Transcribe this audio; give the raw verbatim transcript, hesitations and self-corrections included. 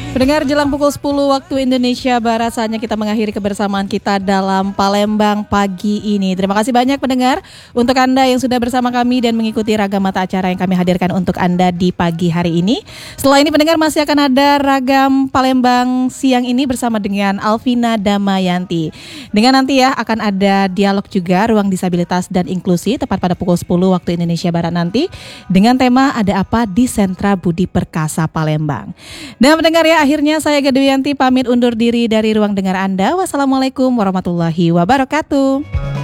Pendengar, jelang pukul sepuluh waktu Indonesia Barat, saatnya kita mengakhiri kebersamaan kita dalam Palembang pagi ini. Terima kasih banyak pendengar untuk Anda yang sudah bersama kami dan mengikuti ragam mata acara yang kami hadirkan untuk Anda di pagi hari ini. Setelah ini pendengar, masih akan ada ragam Palembang siang ini bersama dengan Alvina Damayanti. Dengan nanti ya akan ada dialog juga ruang disabilitas dan inklusi tepat pada pukul sepuluh waktu Indonesia Barat nanti dengan tema Ada Apa di Sentra Budi Perkasa Palembang. Dan pendengar ya, akhirnya saya Gedewianti pamit undur diri dari ruang dengar Anda. Wassalamualaikum warahmatullahi wabarakatuh.